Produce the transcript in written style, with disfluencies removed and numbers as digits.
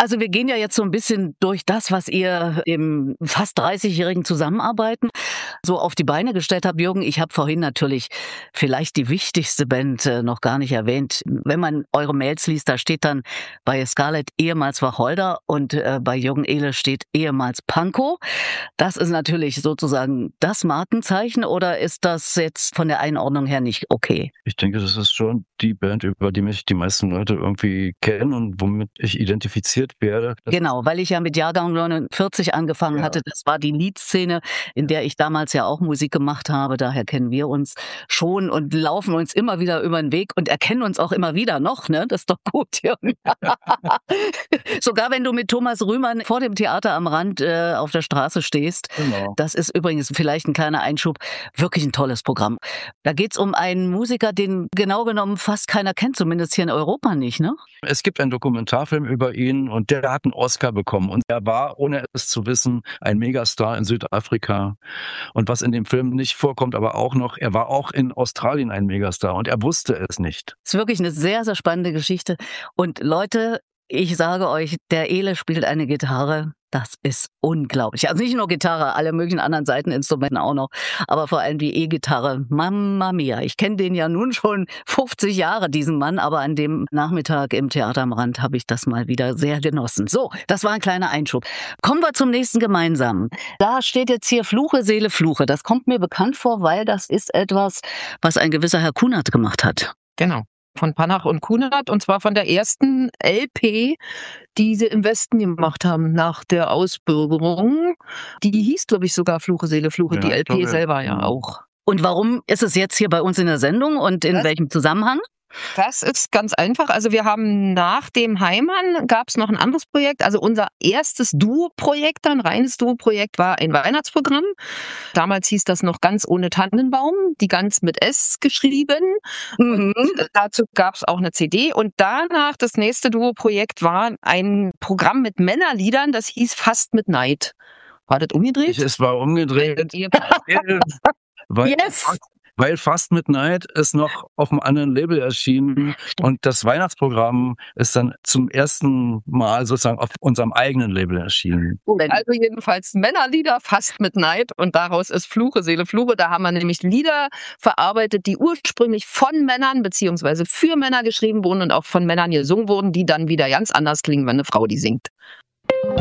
Also wir gehen ja jetzt so ein bisschen durch das, was ihr im fast 30-jährigen Zusammenarbeiten so auf die Beine gestellt habt. Jürgen, ich habe vorhin natürlich vielleicht die wichtigste Band noch gar nicht erwähnt. Wenn man eure Mails liest, da steht dann bei Scarlett ehemals Wacholder und bei Jürgen Ehle steht ehemals Pankow. Das ist natürlich sozusagen das Markenzeichen, oder ist das jetzt von der Einordnung her nicht okay? Ich denke, das ist schon die Band, über die mich die meisten Leute irgendwie kennen und womit ich identifiziert werde. Genau, weil ich ja mit Jahrgang 49 angefangen hatte. Das war die Liedszene, in der ich damals ja auch Musik gemacht habe. Daher kennen wir uns schon und laufen uns immer wieder über den Weg und erkennen uns auch immer wieder noch, ne? Das ist doch gut, Jürgen. Sogar wenn du mit Thomas Rühmann vor dem Theater am Rand auf der Straße stehst. Genau. Das ist übrigens vielleicht ein kleiner Einschub. Wirklich ein tolles Programm. Da geht's um einen Musiker, den genau genommen fast keiner kennt, zumindest hier in Europa nicht, ne? Es gibt einen Dokumentarfilm über ihn und der hat einen Oscar bekommen. Und er war, ohne es zu wissen, ein Megastar in Südafrika. Und was in dem Film nicht vorkommt, aber auch noch, er war auch in Australien ein Megastar und er wusste es nicht. Ist wirklich eine sehr, sehr spannende Geschichte. Und Leute, ich sage euch, der Ehle spielt eine Gitarre. Das ist unglaublich. Also nicht nur Gitarre, alle möglichen anderen Saiteninstrumenten auch noch, aber vor allem die E-Gitarre. Mamma mia. Ich kenne den ja nun schon 50 Jahre, diesen Mann, aber an dem Nachmittag im Theater am Rand habe ich das mal wieder sehr genossen. So, das war ein kleiner Einschub. Kommen wir zum nächsten gemeinsamen. Da steht jetzt hier Fluche, Seele, Fluche. Das kommt mir bekannt vor, weil das ist etwas, was ein gewisser Herr Kunert gemacht hat. Genau. Von Panach und Kunert, und zwar von der ersten LP, die sie im Westen gemacht haben nach der Ausbürgerung. Die hieß, glaube ich, sogar Fluche, Seele, Fluche, die LP selber ja auch. Und warum ist es jetzt hier bei uns in der Sendung und in welchem Zusammenhang? Das ist ganz einfach. Also wir haben nach dem Heimann gab es noch ein anderes Projekt. Also unser erstes Duo-Projekt, ein reines Duo-Projekt, war ein Weihnachtsprogramm. Damals hieß das noch Ganz ohne Tannenbaum, die Ganz mit S geschrieben. Und dazu gab es auch eine CD. Und danach das nächste Duo-Projekt war ein Programm mit Männerliedern, das hieß Fast mit Neid. War das umgedreht? Es war umgedreht. Weil Fast mit Neid ist noch auf einem anderen Label erschienen und das Weihnachtsprogramm ist dann zum ersten Mal sozusagen auf unserem eigenen Label erschienen. Also jedenfalls Männerlieder, Fast mit Neid, und daraus ist Fluche, Seele, Fluche. Da haben wir nämlich Lieder verarbeitet, die ursprünglich von Männern beziehungsweise für Männer geschrieben wurden und auch von Männern gesungen wurden, die dann wieder ganz anders klingen, wenn eine Frau die singt.